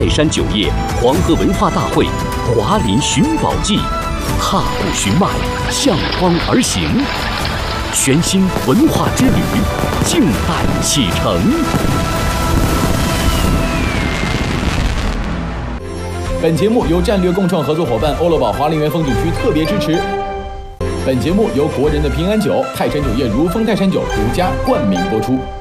泰山酒业黄河文化大会华林寻宝记，踏步寻脉，向荒而行，全新文化之旅，静待启程。 本节目由战略共创合作伙伴欧乐宝华林园风景区特别支持。本节目由国人的平安酒泰山酒业如风泰山酒独家冠名播出。